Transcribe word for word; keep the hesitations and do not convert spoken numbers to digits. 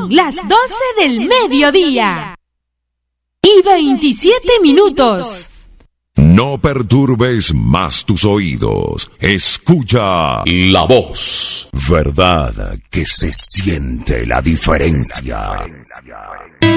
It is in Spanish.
las doce del mediodía y veintisiete minutos. No perturbes más tus oídos. Escucha la voz. Verdad que se siente la diferencia.